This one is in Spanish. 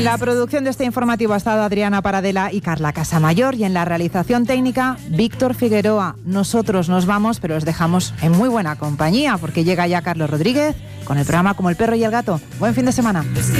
la producción de este informativo ha estado Adriana Paradela y Carla Casamayor, y en la realización técnica Víctor Figueroa. Nosotros nos vamos, pero os dejamos en muy buena compañía, porque llega ya Carlos Rodríguez con el programa Como el perro y el gato. Buen fin de semana.